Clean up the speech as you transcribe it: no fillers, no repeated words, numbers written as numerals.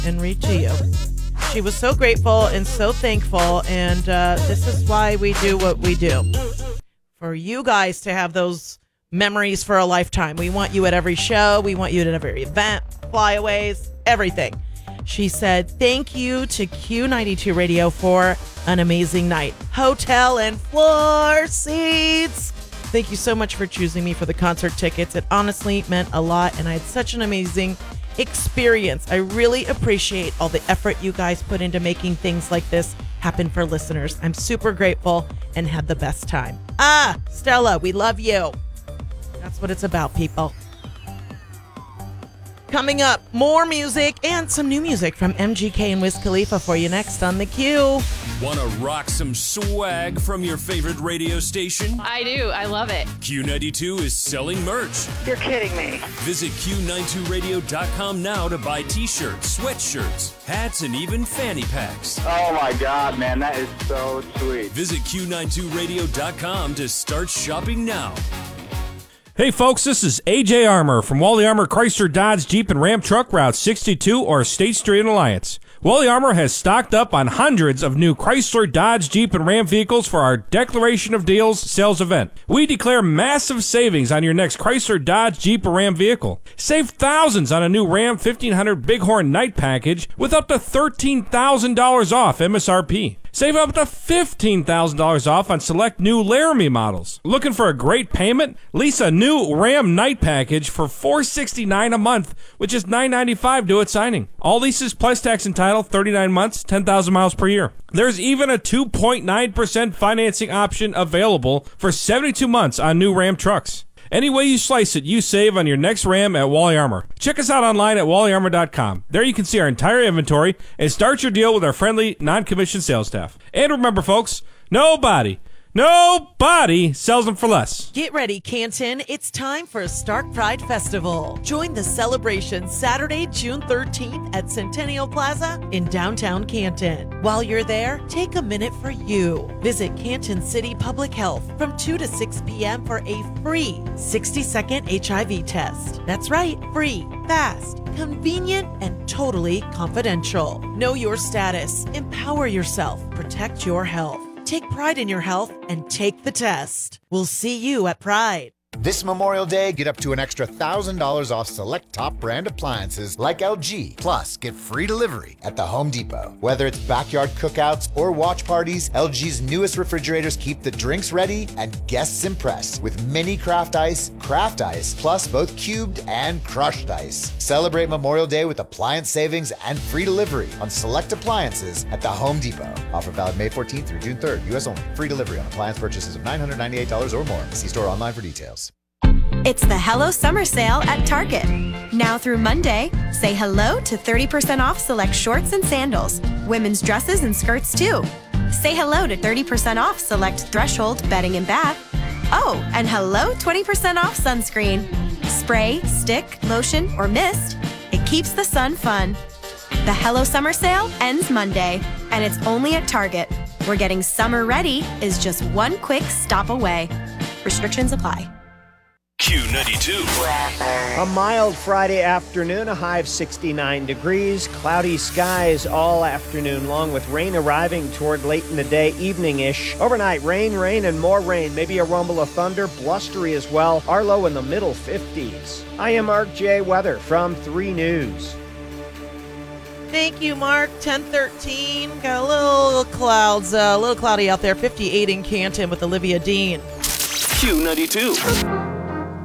and read to you. She was so grateful and so thankful, and this is why we do what we do. For you guys to have those memories for a lifetime. We want you at every show. We want you at every event, flyaways, everything. She said, thank you to Q92 Radio for an amazing night. Hotel and floor seats. Thank you so much for choosing me for the concert tickets. It honestly meant a lot, and I had such an amazing experience. I really appreciate all the effort you guys put into making things like this happen for listeners. I'm super grateful and had the best time. Stella, we love you. That's what it's about, people. Coming up, more music and some new music from MGK and Wiz Khalifa for you next on The Q. Want to rock some swag from your favorite radio station? I do. I love it. Q92 is selling merch. You're kidding me. Visit Q92radio.com now to buy t-shirts, sweatshirts, hats, and even fanny packs. Oh my God, man, that is so sweet. Visit Q92radio.com to start shopping now. Hey folks, this is AJ Armour from Wally Armour Chrysler Dodge Jeep and Ram Truck Route 62 or State Street in Alliance. Wally Armour has stocked up on hundreds of new Chrysler, Dodge, Jeep, and Ram vehicles for our Declaration of Deals sales event. We declare massive savings on your next Chrysler, Dodge, Jeep, or Ram vehicle. Save thousands on a new Ram 1500 Bighorn Night Package with up to $13,000 off MSRP. Save up to $15,000 off on select new Laramie models. Looking for a great payment? Lease a new Ram Night Package for $469 a month, which is $995 due at signing. All leases plus tax and title, 39 months, 10,000 miles per year. There's even a 2.9% financing option available for 72 months on new Ram trucks. Any way you slice it, you save on your next Ram at Wally Armour. Check us out online at wallyarmour.com. There you can see our entire inventory and start your deal with our friendly, non-commissioned sales staff. And remember, folks, nobody sells them for less. Get ready, Canton. It's time for Stark Pride Festival. Join the celebration Saturday, June 13th at Centennial Plaza in downtown Canton. While you're there, take a minute for you. Visit Canton City Public Health from 2 to 6 p.m. for a free 60-second HIV test. That's right, free, fast, convenient, and totally confidential. Know your status, empower yourself, protect your health. Take pride in your health and take the test. We'll see you at Pride. This Memorial Day, get up to an extra $1,000 off select top brand appliances like LG. Plus, get free delivery at the Home Depot. Whether it's backyard cookouts or watch parties, LG's newest refrigerators keep the drinks ready and guests impressed with mini craft ice, plus both cubed and crushed ice. Celebrate Memorial Day with appliance savings and free delivery on select appliances at the Home Depot. Offer valid May 14th through June 3rd. U.S. only. Free delivery on appliance purchases of $998 or more. See store online for details. It's the Hello Summer Sale at Target. Now through Monday, say hello to 30% off select shorts and sandals, women's dresses and skirts too. Say hello to 30% off select Threshold bedding and bath. Oh, and hello 20% off sunscreen. Spray, stick, lotion, or mist. It keeps the sun fun. The Hello Summer Sale ends Monday, and it's only at Target, where getting summer ready is just one quick stop away. Restrictions apply. Q92. A mild Friday afternoon, a high of 69 degrees, cloudy skies all afternoon long with rain arriving toward late in the day, evening-ish. Overnight, rain, and more rain, maybe a rumble of thunder, blustery as well. Our low in the middle 50s. I am Mark J. Weather from 3 News. Thank you, Mark. 10:13. Got a little clouds, a little cloudy out there. 58 in Canton with Olivia Dean. Q92.